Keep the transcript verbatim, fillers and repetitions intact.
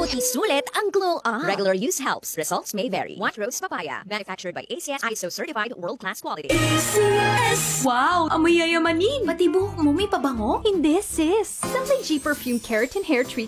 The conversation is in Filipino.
Buti sulit ang glow up. Regular use helps. Results may vary. White Rose Papaya. Manufactured by A C S I S O certified world-class quality. A C S! Wow! Amoy yayamanin! Pati buhok mo may pabango? Hindi, sis. Simply G Perfume Keratin Hair Treatment